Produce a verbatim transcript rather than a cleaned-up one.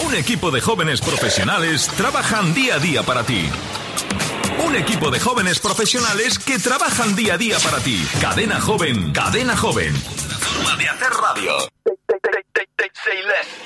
Un equipo de jóvenes profesionales trabajan día a día para ti. Un equipo de jóvenes profesionales que trabajan día a día para ti. Cadena Joven, Cadena Joven. Una forma de hacer radio. Say less.